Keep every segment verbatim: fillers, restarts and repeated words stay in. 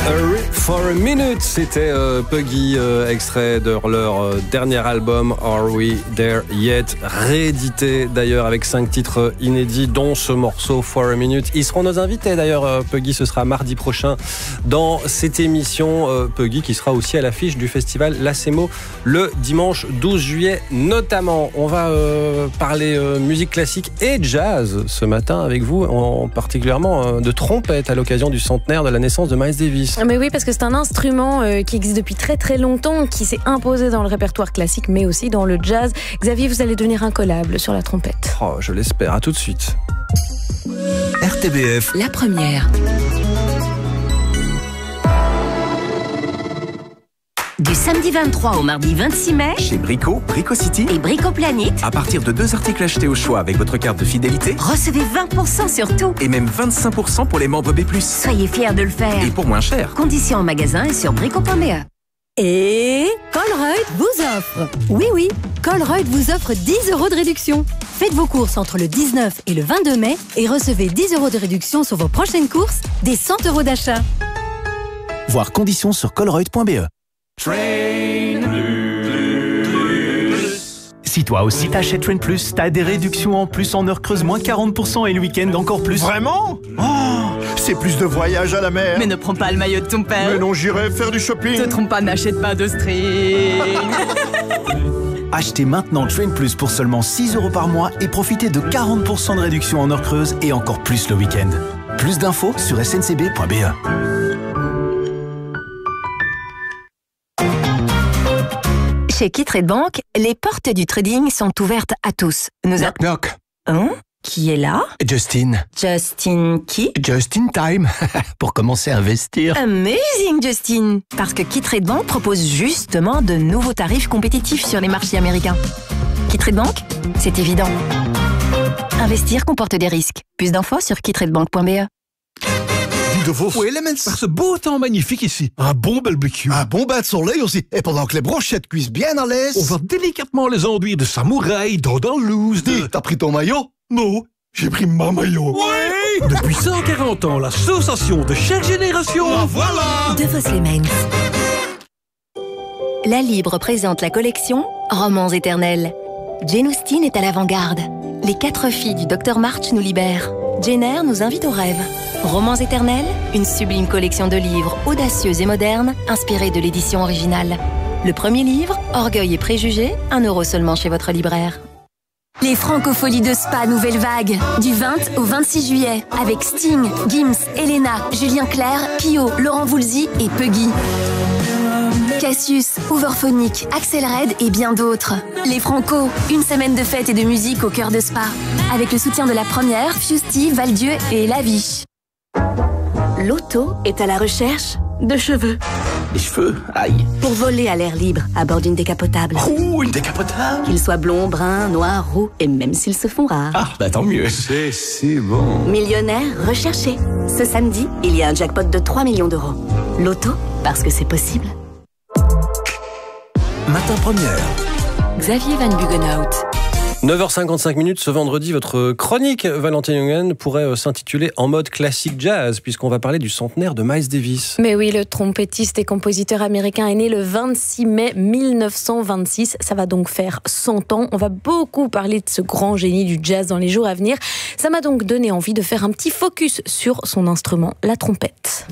Hurry for a Minute, c'était euh, Puggy, euh, extrait de leur euh, dernier album Are We There Yet, réédité d'ailleurs avec cinq titres inédits, dont ce morceau For a Minute. Ils seront nos invités d'ailleurs, euh, Puggy, ce sera mardi prochain dans cette émission. Euh, Puggy qui sera aussi à l'affiche du festival Lacemo le dimanche douze juillet notamment. On va euh, parler euh, musique classique et jazz ce matin avec vous, en particulièrement euh, de trompette à l'occasion du centenaire de la naissance de Miles Davis. Mais oui, parce que c'est un instrument euh, qui existe depuis très très longtemps, qui s'est imposé dans le répertoire classique, mais aussi dans le jazz. Xavier, vous allez devenir incollable sur la trompette. Oh, je l'espère. À tout de suite. R T B F, la première. Du samedi vingt-trois au mardi vingt-six mai, chez Brico, Brico City et Brico Planet, à partir de deux articles achetés au choix avec votre carte de fidélité, recevez vingt pour cent sur tout. Et même vingt-cinq pour cent pour les membres B plus. Soyez fiers de le faire. Et pour moins cher. Conditions en magasin et sur brico point b e. Et Colruyt vous offre. Oui, oui, Colruyt vous offre dix euros de réduction. Faites vos courses entre le dix-neuf et le vingt-deux mai et recevez dix euros de réduction sur vos prochaines courses, des cent euros d'achat. Voir conditions sur colruyt point b e. Train Plus. Si toi aussi t'achètes Train Plus, t'as des réductions en plus en heure creuse, moins quarante pour cent et le week-end encore plus. Vraiment? Oh, c'est plus de voyage à la mer. Mais ne prends pas le maillot de ton père. Mais non, j'irai faire du shopping. Te trompe pas, n'achète pas de string. Achetez maintenant Train Plus pour seulement six euros par mois et profitez de quarante pour cent de réduction en heure creuse et encore plus le week-end. Plus d'infos sur s n c b point b e. Chez Kittrade Bank, les portes du trading sont ouvertes à tous. Nous Knock knock. Hein? Qui est là? Justin. Justin qui? Just in time. Pour commencer à investir. Amazing, Justin. Parce que Kittrade Bank propose justement de nouveaux tarifs compétitifs sur les marchés américains. Kittrade Bank, c'est évident. Investir comporte des risques. Plus d'infos sur kittrade bank point b e. De vos Elements. Par ce beau temps magnifique ici. Un bon barbecue. Un bon bain de soleil aussi. Et pendant que les brochettes cuisent bien à l'aise, on va délicatement les enduire de samouraï, d'andalouse, de... Dis, t'as pris ton maillot? Non, j'ai pris ma maillot. Oui. Depuis cent quarante ans, l'association de chaque génération. Ah, voilà. De Vos Elements. La Libre présente la collection Romans éternels. Jane Austen est à l'avant-garde. Les quatre filles du docteur March nous libèrent. Jane Eyre nous invite au rêve. Romans éternels, une sublime collection de livres audacieux et modernes, inspirés de l'édition originale. Le premier livre, Orgueil et préjugés, un euro seulement chez votre libraire. Les Francopholies de Spa Nouvelle Vague, du vingt au vingt-six juillet, avec Sting, Gims, Elena, Julien Clerc, Pio, Laurent Voulzy et Puggy. Cassius, Overphonic, Axel Red et bien d'autres. Les Franco, une semaine de fête et de musique au cœur de Spa. Avec le soutien de La Première, Fusty, Valdieu et Laviche. L'auto est à la recherche de cheveux. Les cheveux, aïe. Pour voler à l'air libre à bord d'une décapotable. Ouh, une décapotable. Qu'ils soient blonds, bruns, noirs, roux et même s'ils se font rares. Ah, bah tant mieux. C'est si bon. Millionnaire recherché. Ce samedi, il y a un jackpot de trois millions d'euros. L'auto, parce que c'est possible. Matin première. Xavier Van Bugenhout. neuf heures cinquante-cinq minutes ce vendredi, votre chronique Valentin Jungen pourrait s'intituler En mode classique jazz, puisqu'on va parler du centenaire de Miles Davis. Mais oui, le trompettiste et compositeur américain est né le vingt-six mai mille neuf cent vingt-six. Ça va donc faire cent ans. On va beaucoup parler de ce grand génie du jazz dans les jours à venir. Ça m'a donc donné envie de faire un petit focus sur son instrument, la trompette.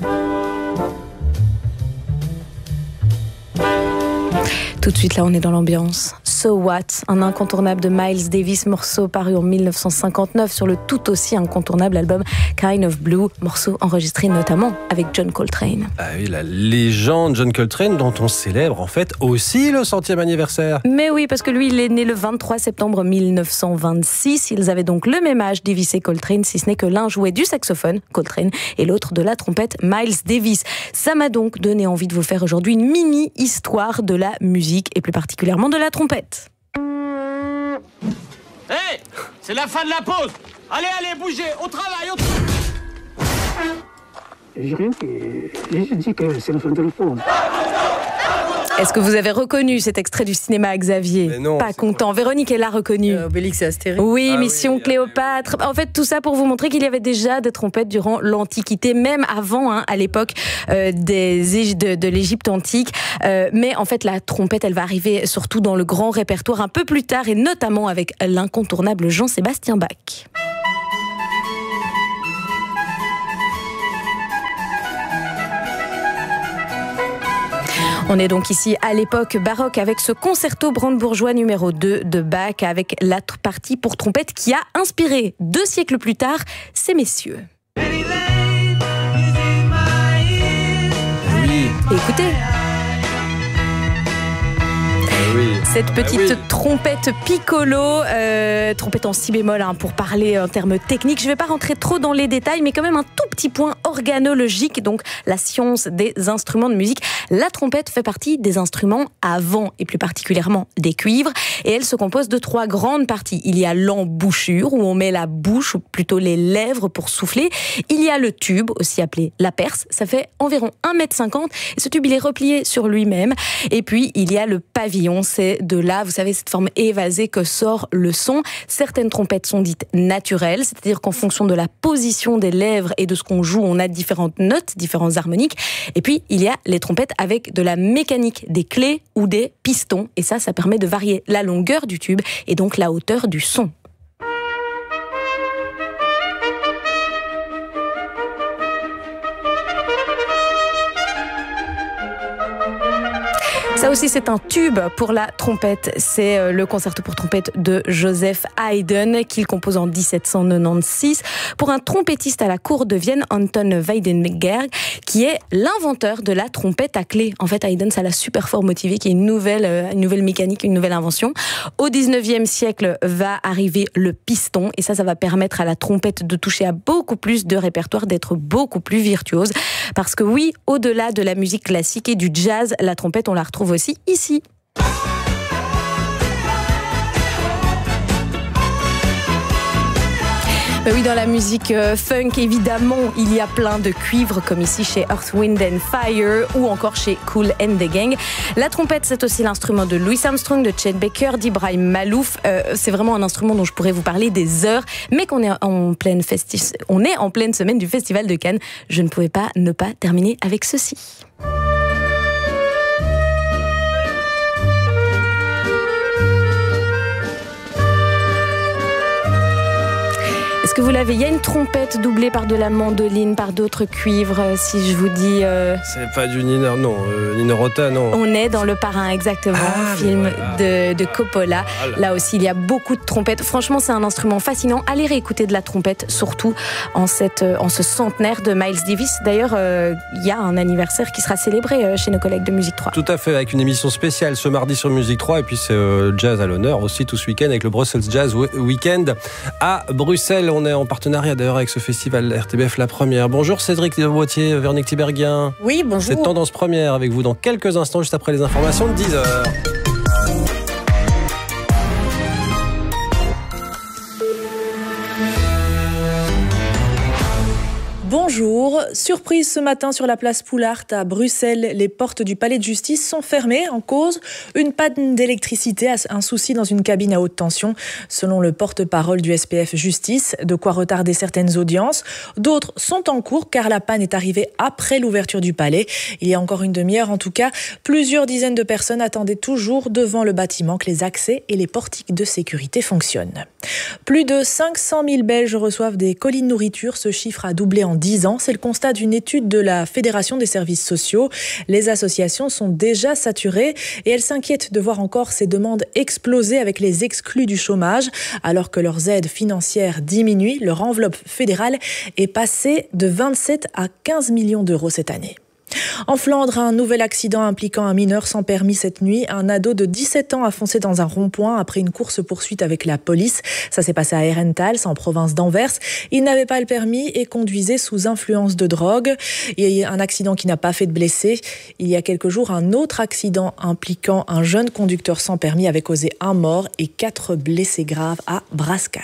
Tout de suite, là, on est dans l'ambiance. So What, un incontournable de Miles Davis, morceau paru en mille neuf cent cinquante-neuf sur le tout aussi incontournable album Kind of Blue, morceau enregistré notamment avec John Coltrane. Ah oui, la légende John Coltrane, dont on célèbre en fait aussi le centième anniversaire. Mais oui, parce que lui, il est né le vingt-trois septembre mille neuf cent vingt-six. Ils avaient donc le même âge, Davis et Coltrane, si ce n'est que l'un jouait du saxophone, Coltrane, et l'autre de la trompette, Miles Davis. Ça m'a donc donné envie de vous faire aujourd'hui une mini-histoire de la musique, et plus particulièrement de la trompette. Hé, hey, c'est la fin de la pause. Allez, allez, bougez, au travail, au travail. J'ai rien dit, j'ai dit que c'est la fin de la pause. Est-ce que vous avez reconnu cet extrait du cinéma, Xavier? Mais non, Pas content. Quoi? Véronique, elle l'a reconnu. Euh, Obélix et Astérix. Oui, Ah Mission oui, Cléopâtre. En fait, tout ça pour vous montrer qu'il y avait déjà des trompettes durant l'Antiquité, même avant, hein, à l'époque euh, des, de, de l'Égypte antique. Euh, mais en fait, la trompette, elle va arriver surtout dans le grand répertoire un peu plus tard, et notamment avec l'incontournable Jean-Sébastien Bach. On est donc ici à l'époque baroque avec ce concerto brandebourgeois numéro deux de Bach, avec la t- partie pour trompette qui a inspiré deux siècles plus tard ces messieurs. Oui. Écoutez. Oui. Cette petite Ah oui. trompette piccolo, euh, trompette en si bémol hein, pour parler en termes techniques. Je ne vais pas rentrer trop dans les détails, mais quand même un tout petit point organologique, donc la science des instruments de musique. La trompette fait partie des instruments à vent, et plus particulièrement des cuivres, et elle se compose de trois grandes parties. Il y a l'embouchure, où on met la bouche, ou plutôt les lèvres pour souffler. Il y a le tube, aussi appelé la perce, ça fait environ un mètre cinquante, et ce tube il est replié sur lui-même. Et puis il y a le pavillon, c'est de là, vous savez, cette forme évasée que sort le son. Certaines trompettes sont dites naturelles, c'est-à-dire qu'en fonction de la position des lèvres et de ce qu'on joue, on a différentes notes, différentes harmoniques. Et puis, il y a les trompettes avec de la mécanique, des clés ou des pistons. Et ça, ça permet de varier la longueur du tube et donc la hauteur du son. Ça aussi, c'est un tube pour la trompette. C'est le concerto pour trompette de Joseph Haydn qu'il compose en dix-sept cent quatre-vingt-seize pour un trompettiste à la cour de Vienne, Anton Weidenberg, qui est l'inventeur de la trompette à clé. En fait, Haydn, ça l'a super fort motivé, qui est une nouvelle, une nouvelle mécanique, une nouvelle invention. Au dix-neuvième siècle va arriver le piston, et ça, ça va permettre à la trompette de toucher à beaucoup plus de répertoire, d'être beaucoup plus virtuose. Parce que oui, au-delà de la musique classique et du jazz, la trompette, on la retrouve aussi ici. Ben oui, dans la musique euh, funk, évidemment, il y a plein de cuivres, comme ici chez Earth, Wind and Fire, ou encore chez Kool and the Gang. La trompette, c'est aussi l'instrument de Louis Armstrong, de Chet Baker, d'Ibrahim Malouf. Euh, c'est vraiment un instrument dont je pourrais vous parler des heures, mais qu'on est en pleine festi- on est en pleine semaine du Festival de Cannes. Je ne pouvais pas ne pas terminer avec ceci. Est-ce que vous l'avez? Il y a une trompette doublée par de la mandoline, par d'autres cuivres, si je vous dis... Euh... C'est pas du Nino, non, euh, Nino Rota, non. On est dans Le Parrain, exactement, ah, film voilà. de, de Coppola. Voilà. Là aussi, il y a beaucoup de trompettes. Franchement, c'est un instrument fascinant. Allez réécouter de la trompette, surtout en, cette, en ce centenaire de Miles Davis. D'ailleurs, euh, il y a un anniversaire qui sera célébré chez nos collègues de Musique trois. Tout à fait, avec une émission spéciale ce mardi sur Musique trois, et puis c'est euh, jazz à l'honneur aussi tout ce week-end avec le Brussels Jazz Weekend à Bruxelles. On est en partenariat d'ailleurs avec ce festival R T B F La Première. Bonjour Cédric Boitier, Véronique Tiberghien. Oui, bonjour. C'est Tendance Première avec vous dans quelques instants, juste après les informations de dix heures. Bonjour, surprise ce matin sur la place Poulart à Bruxelles. Les portes du palais de justice sont fermées en cause une panne d'électricité, un souci dans une cabine à haute tension. Selon le porte-parole du S P F Justice, de quoi retarder certaines audiences. D'autres sont en cours car la panne est arrivée après l'ouverture du palais. Il y a encore une demi-heure en tout cas, plusieurs dizaines de personnes attendaient toujours devant le bâtiment que les accès et les portiques de sécurité fonctionnent. Plus de cinq cent mille Belges reçoivent des colis de nourriture. Ce chiffre a doublé en dix ans. C'est le constat d'une étude de la Fédération des services sociaux. Les associations sont déjà saturées et elles s'inquiètent de voir encore ces demandes exploser avec les exclus du chômage. Alors que leurs aides financières diminuent, leur enveloppe fédérale est passée de vingt-sept à quinze millions d'euros cette année. En Flandre, un nouvel accident impliquant un mineur sans permis cette nuit. Un ado de dix-sept ans a foncé dans un rond-point après une course-poursuite avec la police. Ça s'est passé à Herentals, en province d'Anvers. Il n'avait pas le permis et conduisait sous influence de drogue. Il y a eu un accident qui n'a pas fait de blessés. Il y a quelques jours, un autre accident impliquant un jeune conducteur sans permis avait causé un mort et quatre blessés graves à Brascat.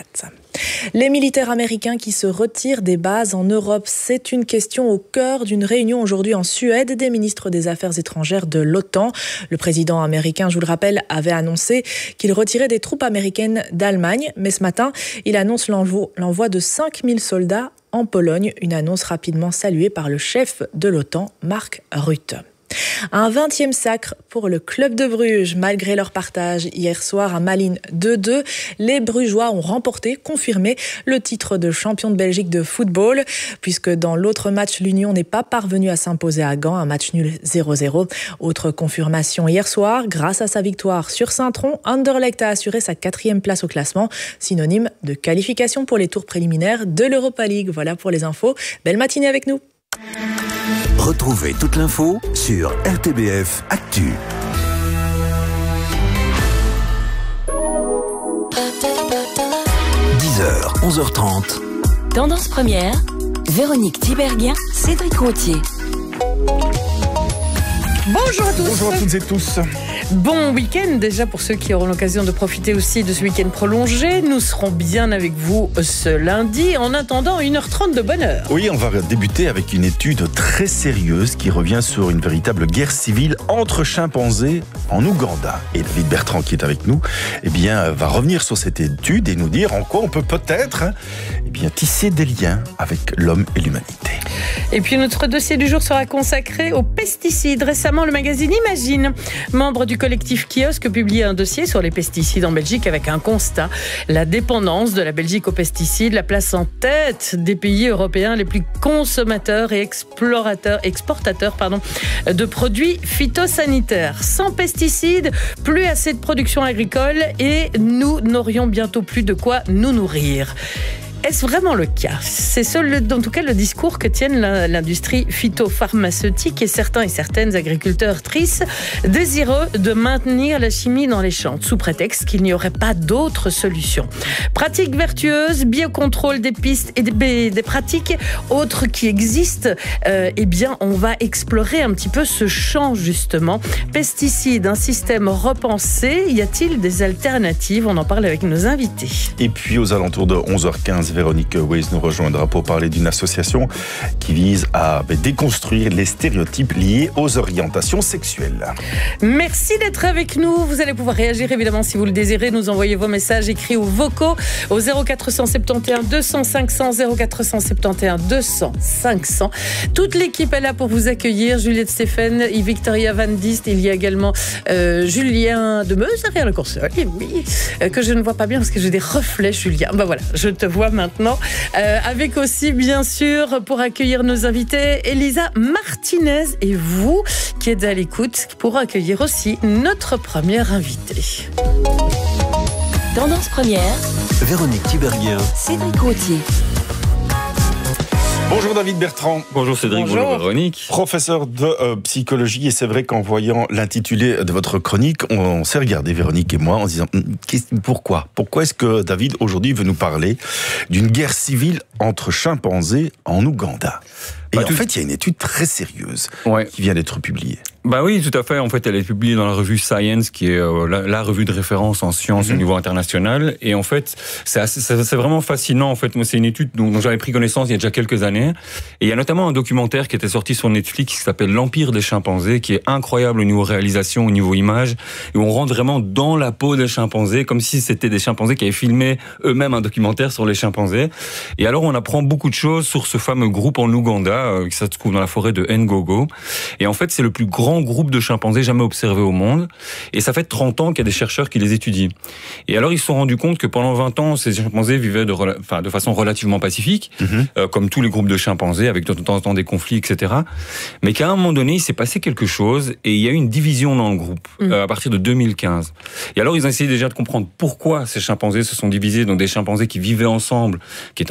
Les militaires américains qui se retirent des bases en Europe, c'est une question au cœur d'une réunion aujourd'hui en Suède des ministres des Affaires étrangères de l'OTAN. Le président américain, je vous le rappelle, avait annoncé qu'il retirait des troupes américaines d'Allemagne. Mais ce matin, il annonce l'envoi de cinq mille soldats en Pologne. Une annonce rapidement saluée par le chef de l'OTAN, Mark Rutte. Un vingtième sacre pour le club de Bruges. Malgré leur partage hier soir à Malines deux deux, les Brugeois ont remporté, confirmé le titre de champion de Belgique de football, puisque dans l'autre match, l'Union n'est pas parvenue à s'imposer à Gand, un match nul zéro zéro. Autre confirmation hier soir, grâce à sa victoire sur Saint-Tron, Anderlecht a assuré sa quatrième place au classement, synonyme de qualification pour les tours préliminaires de l'Europa League. Voilà pour les infos. Belle matinée avec nous. Retrouvez toute l'info sur R T B F Actu. dix heures, onze heures trente. Tendance première, Véronique Tiberghien, Cédric Rottier. Bonjour à tous. Bonjour à toutes et tous. Bon week-end déjà pour ceux qui auront l'occasion de profiter aussi de ce week-end prolongé. Nous serons bien avec vous ce lundi en attendant une heure trente de bonheur. Oui, on va débuter avec une étude très sérieuse qui revient sur une véritable guerre civile entre chimpanzés en Ouganda. Et David Bertrand qui est avec nous, eh bien, va revenir sur cette étude et nous dire en quoi on peut peut-être eh bien, tisser des liens avec l'homme et l'humanité. Et puis notre dossier du jour sera consacré aux pesticides. Récemment, le magazine Imagine, membre du collectif Kiosque, publie un dossier sur les pesticides en Belgique avec un constat. La dépendance de la Belgique aux pesticides la place en tête des pays européens les plus consommateurs et explorateurs, exportateurs pardon, de produits phytosanitaires. Sans pesticides, plus assez de production agricole et nous n'aurions bientôt plus de quoi nous nourrir. Est-ce vraiment le cas ? C'est seul, en tout cas, le discours que tiennent l'industrie phytopharmaceutique et certains et certaines agriculteurs-trices désireux de maintenir la chimie dans les champs, sous prétexte qu'il n'y aurait pas d'autre solution. Pratiques vertueuses, biocontrôle des pistes et des, des pratiques autres qui existent, euh, eh bien, on va explorer un petit peu ce champ, justement. Pesticides, un système repensé, y a-t-il des alternatives ? On en parle avec nos invités. Et puis, aux alentours de onze heures quinze, Véronique Weiss nous rejoindra pour parler d'une association qui vise à déconstruire les stéréotypes liés aux orientations sexuelles. Merci d'être avec nous. Vous allez pouvoir réagir évidemment si vous le désirez. Nous envoyer vos messages écrits ou vocaux au zéro quatre cent soixante-onze deux cents cinq cents, zéro quatre cent soixante-onze deux cents cinq cents. Toute l'équipe est là pour vous accueillir. Juliette Stéphane, Victoria Van Dist. Il y a également euh, Julien de Meuse derrière le console. Et oui, euh, que je ne vois pas bien parce que j'ai des reflets, Julien. Ben voilà, je te vois maintenant, euh, avec aussi bien sûr pour accueillir nos invités Elisa Martinez et vous qui êtes à l'écoute pour accueillir aussi notre première invitée. Tendance première, Véronique Tiberghien, Cédric Rottier. Bonjour David Bertrand. Bonjour Cédric, bonjour, bonjour Véronique. Professeur de euh, psychologie, et c'est vrai qu'en voyant l'intitulé de votre chronique, on, on s'est regardé, Véronique et moi, en se disant pourquoi Pourquoi est-ce que David aujourd'hui veut nous parler d'une guerre civile entre chimpanzés en Ouganda ? Et bah, en tout... fait, il y a une étude très sérieuse ouais. qui vient d'être publiée. Bah oui, tout à fait. En fait, elle est publiée dans la revue Science, qui est euh, la, la revue de référence en sciences mm-hmm. au niveau international. Et en fait, c'est, assez, c'est, c'est vraiment fascinant. En fait, moi, c'est une étude dont, dont j'avais pris connaissance il y a déjà quelques années. Et il y a notamment un documentaire qui était sorti sur Netflix qui s'appelle L'Empire des chimpanzés, qui est incroyable au niveau réalisation, au niveau image, et on rentre vraiment dans la peau des chimpanzés, comme si c'était des chimpanzés qui avaient filmé eux-mêmes un documentaire sur les chimpanzés. Et alors, on apprend beaucoup de choses sur ce fameux groupe en Ouganda, euh, qui se trouve dans la forêt de Ngogo. Et en fait, c'est le plus grand groupe de chimpanzés jamais observé au monde. Et ça fait trente ans qu'il y a des chercheurs qui les étudient. Et alors, ils se sont rendus compte que pendant vingt ans, ces chimpanzés vivaient de, rela... enfin, de façon relativement pacifique, mm-hmm. euh, comme tous les groupes de chimpanzés, avec de temps en temps des conflits, et cetera. Mais qu'à un moment donné, il s'est passé quelque chose et il y a eu une division dans le groupe mm. euh, à partir de deux mille quinze. Et alors, ils ont essayé déjà de comprendre pourquoi ces chimpanzés se sont divisés, donc des chimpanzés qui vivaient ensemble, qui étaient entre guillemets des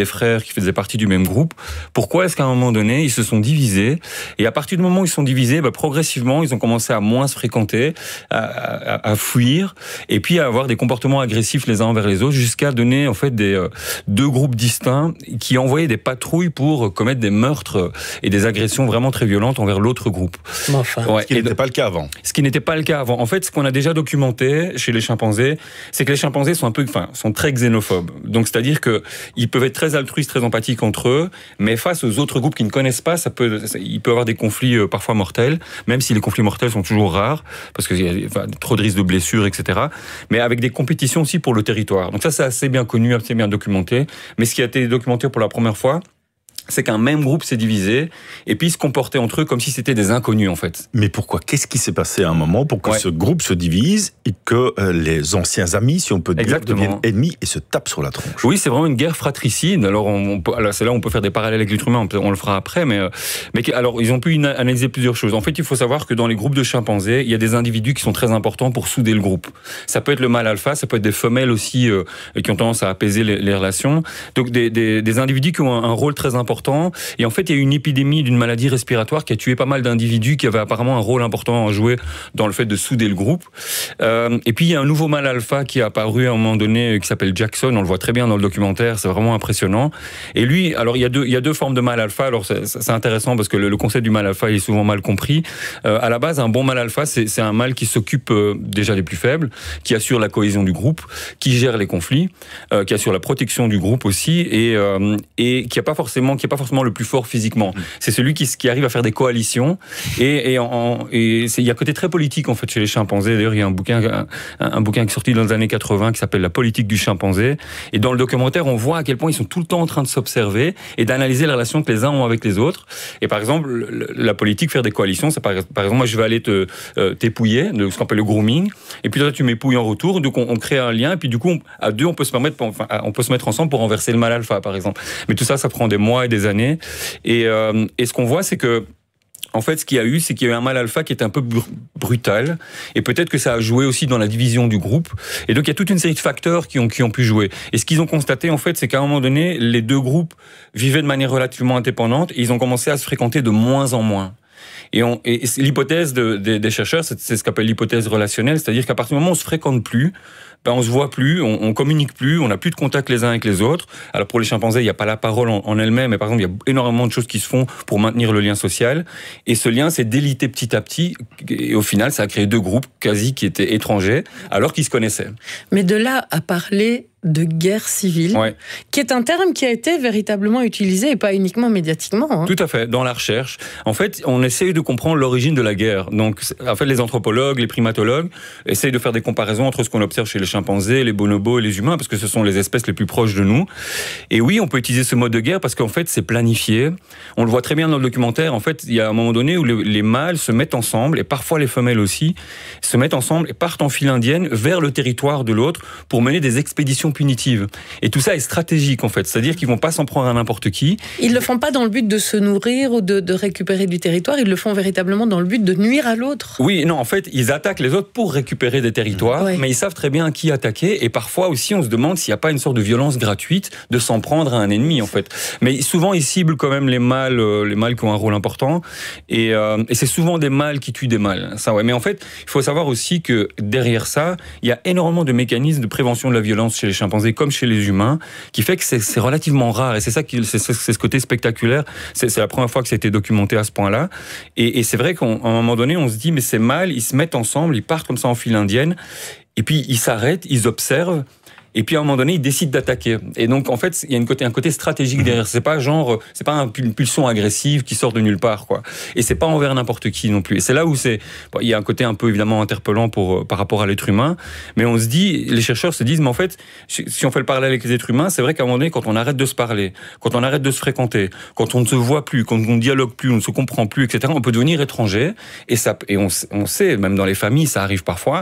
des frères qui faisaient partie du même groupe. Pourquoi est-ce qu'à un moment donné, ils se sont divisés? Et à partir du moment où ils sont divisés, bah, progressivement, ils ont commencé à moins se fréquenter, à, à, à fuir, et puis à avoir des comportements agressifs les uns envers les autres, jusqu'à donner en fait des euh, deux groupes distincts qui envoyaient des patrouilles pour commettre des meurtres et des agressions vraiment très violentes envers l'autre groupe. Enfin, ouais, ce qui n'était pas le cas avant. Ce qui n'était pas le cas avant. En fait, ce qu'on a déjà documenté chez les chimpanzés, c'est que les chimpanzés sont un peu, enfin, sont très xénophobes. Donc, c'est-à-dire que ils peuvent être très altruistes, très empathiques entre eux, mais face aux autres groupes qui ne connaissent pas, ça peut, ça, il peut y avoir des conflits euh, parfois mortels, même si les conflits mortels sont toujours rares, parce qu'il y a enfin, trop de risques de blessures, et cetera. Mais avec des compétitions aussi pour le territoire. Donc ça, c'est assez bien connu, assez bien documenté. Mais ce qui a été documenté pour la première fois, c'est qu'un même groupe s'est divisé et puis ils se comportaient entre eux comme si c'était des inconnus en fait. Mais pourquoi? Qu'est-ce qui s'est passé à un moment pour que ouais. ce groupe se divise et que euh, les anciens amis, si on peut dire, Exactement. deviennent ennemis et se tapent sur la tronche? Oui, c'est vraiment une guerre fratricide. Alors, on, on peut, alors c'est là où on peut faire des parallèles avec l'être humain, on, peut, on le fera après. Mais, euh, mais alors, ils ont pu analyser plusieurs choses. En fait, il faut savoir que dans les groupes de chimpanzés, il y a des individus qui sont très importants pour souder le groupe. Ça peut être le mâle alpha, ça peut être des femelles aussi euh, qui ont tendance à apaiser les, les relations. Donc, des, des, des individus qui ont un, un rôle très important. Et en fait, il y a eu une épidémie d'une maladie respiratoire qui a tué pas mal d'individus qui avaient apparemment un rôle important à jouer dans le fait de souder le groupe. Euh, et puis, il y a un nouveau mâle alpha qui est apparu à un moment donné, qui s'appelle Jackson. On le voit très bien dans le documentaire, c'est vraiment impressionnant. Et lui, alors, il y a deux, il y a deux formes de mâle alpha. Alors, c'est, c'est intéressant parce que le, le concept du mâle alpha est souvent mal compris. Euh, à la base, un bon mâle alpha, c'est, c'est un mâle qui s'occupe euh, déjà des plus faibles, qui assure la cohésion du groupe, qui gère les conflits, euh, qui assure la protection du groupe aussi, et, euh, et qui n'est pas forcément, qui est pas forcément le plus fort physiquement. C'est celui qui, qui arrive à faire des coalitions et, et, en, et c'est, il y a un côté très politique en fait chez les chimpanzés. D'ailleurs, il y a un bouquin, un, un bouquin qui est sorti dans les années quatre-vingts qui s'appelle La politique du chimpanzé. Et dans le documentaire, on voit à quel point ils sont tout le temps en train de s'observer et d'analyser les relations que les uns ont avec les autres. Et par exemple, le, la politique, faire des coalitions, c'est par, par exemple, moi je vais aller te euh, t'épouiller, de ce qu'on appelle le grooming, et puis toi tu m'épouilles en retour. Donc on, on crée un lien, et puis du coup, on, à deux, on peut se permettre, enfin, on peut se mettre ensemble pour renverser le mâle alpha, par exemple. Mais tout ça, ça prend des mois et des années. Et, euh, et ce qu'on voit, c'est que, en fait, ce qu'il y a eu, c'est qu'il y a eu un mâle alpha qui était un peu br- brutal, et peut-être que ça a joué aussi dans la division du groupe. Et donc, il y a toute une série de facteurs qui ont, qui ont pu jouer. Et ce qu'ils ont constaté, en fait, c'est qu'à un moment donné, les deux groupes vivaient de manière relativement indépendante, et ils ont commencé à se fréquenter de moins en moins. Et, on, et l'hypothèse de, de, des chercheurs, c'est, c'est ce qu'on appelle l'hypothèse relationnelle, c'est-à-dire qu'à partir du moment où on se fréquente plus, ben on se voit plus, on, on communique plus, on n'a plus de contact les uns avec les autres. Alors pour les chimpanzés, il n'y a pas la parole en, en elle-même, mais par exemple, il y a énormément de choses qui se font pour maintenir le lien social. Et ce lien s'est délité petit à petit, et au final, ça a créé deux groupes quasi qui étaient étrangers, alors qu'ils se connaissaient. Mais de là à parler de guerre civile, ouais. qui est un terme qui a été véritablement utilisé et pas uniquement médiatiquement. Hein. Tout à fait, dans la recherche. En fait, on essaye de comprendre l'origine de la guerre. Donc, en fait, les anthropologues, les primatologues essayent de faire des comparaisons entre ce qu'on observe chez les chimpanzés, les bonobos et les humains, parce que ce sont les espèces les plus proches de nous. Et oui, on peut utiliser ce mode de guerre parce qu'en fait, c'est planifié. On le voit très bien dans le documentaire. En fait, il y a un moment donné où les, les mâles se mettent ensemble, et parfois les femelles aussi, se mettent ensemble et partent en file indienne vers le territoire de l'autre pour mener des expéditions punitives. Et tout ça est stratégique, en fait. C'est-à-dire qu'ils vont pas s'en prendre à n'importe qui. Ils le font pas dans le but de se nourrir ou de, de récupérer du territoire. Ils le font véritablement dans le but de nuire à l'autre. Oui, non, en fait, ils attaquent les autres pour récupérer des territoires, oui. mais ils savent très bien qui attaquer. Et parfois aussi, on se demande s'il n'y a pas une sorte de violence gratuite de s'en prendre à un ennemi, en fait. Mais souvent, ils ciblent quand même les mâles, euh, les mâles qui ont un rôle important. Et, euh, et c'est souvent des mâles qui tuent des mâles. Ça, ouais. Mais en fait, il faut savoir aussi que derrière ça, il y a énormément de mécanismes de prévention de la violence chez les chimpanzés comme chez les humains, qui fait que c'est, c'est relativement rare. Et c'est ça qui, c'est, c'est ce côté spectaculaire. C'est, c'est la première fois que ça a été documenté à ce point-là. Et, et c'est vrai qu'à un moment donné, on se dit, mais ces mâles, ils se mettent ensemble, ils partent comme ça en file indienne, et puis ils s'arrêtent, ils observent. Et puis à un moment donné, ils décident d'attaquer. Et donc en fait, il y a une côté, un côté stratégique derrière. C'est pas genre, c'est pas une pulsion agressive qui sort de nulle part, quoi. Et c'est pas envers n'importe qui non plus. Et c'est là où c'est, bon, il y a un côté un peu évidemment interpellant pour par rapport à l'être humain. Mais on se dit, les chercheurs se disent, mais en fait, si on fait le parallèle avec les êtres humains, c'est vrai qu'à un moment donné, quand on arrête de se parler, quand on arrête de se fréquenter, quand on ne se voit plus, quand on ne dialogue plus, on ne se comprend plus, et cetera, on peut devenir étranger. Et ça, et on, on sait, même dans les familles, ça arrive parfois,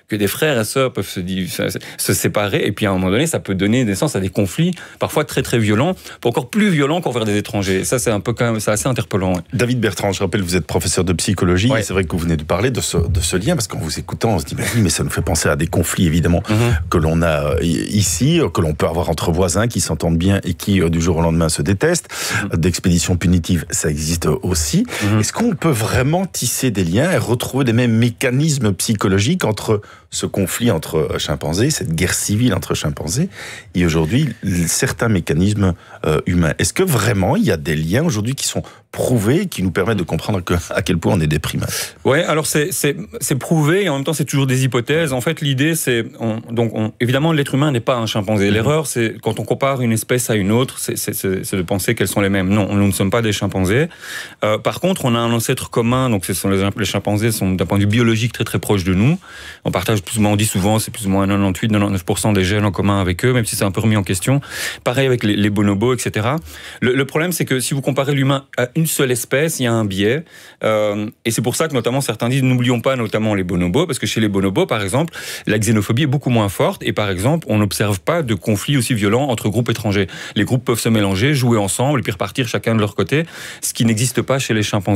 que des frères et sœurs peuvent se, se séparer, et puis à un moment donné, ça peut donner naissance à des conflits, parfois très très violents, encore plus violents qu'envers des étrangers. Ça, c'est un peu quand même, c'est assez interpellant. Ouais. David Bertrand, je rappelle, vous êtes professeur de psychologie, ouais. et c'est vrai que vous venez de parler de ce, de ce lien, parce qu'en vous écoutant, on se dit, mais oui, mais ça nous fait penser à des conflits, évidemment, mm-hmm. que l'on a ici, que l'on peut avoir entre voisins qui s'entendent bien et qui, du jour au lendemain, se détestent. Mm-hmm. D'expéditions punitives, ça existe aussi. Mm-hmm. Est-ce qu'on peut vraiment tisser des liens et retrouver les mêmes mécanismes psychologiques entre ce conflit entre chimpanzés, cette guerre civile entre chimpanzés, et aujourd'hui, certains mécanismes euh, humains. Est-ce que vraiment, il y a des liens aujourd'hui qui sont prouvés, qui nous permettent de comprendre que, à quel point on est des primates? Ouais, alors c'est, c'est, c'est prouvé, et en même temps, c'est toujours des hypothèses. En fait, l'idée, c'est... On, donc, on, évidemment, l'être humain n'est pas un chimpanzé. Mmh. L'erreur, c'est quand on compare une espèce à une autre, c'est, c'est, c'est, c'est de penser qu'elles sont les mêmes. Non, nous ne sommes pas des chimpanzés. Euh, par contre, on a un ancêtre commun, donc ce sont les, les chimpanzés sont, d'un point de vue biologique, très très proches de nous. On partage plus ou moins, on dit souvent, c'est plus ou moins quatre-vingt-dix-huit à quatre-vingt-dix-neuf pour cent des gènes en commun avec eux, même si c'est un peu remis en question. Pareil avec les, les bonobos, et cetera. Le, le problème, c'est que si vous comparez l'humain à une seule espèce, il y a un biais. Euh, et c'est pour ça que notamment certains disent, n'oublions pas notamment les bonobos, parce que chez les bonobos, par exemple, la xénophobie est beaucoup moins forte, et par exemple, on n'observe pas de conflits aussi violents entre groupes étrangers. Les groupes peuvent se mélanger, jouer ensemble, et puis repartir chacun de leur côté, ce qui n'existe pas chez les chimpanzés.